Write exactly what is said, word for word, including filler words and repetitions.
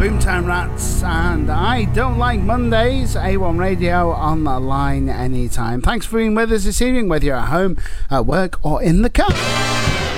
Boomtown Rats, and I Don't Like Mondays. A one Radio on the line anytime. Thanks for being with us this evening, whether you're at home, at work, or in the car.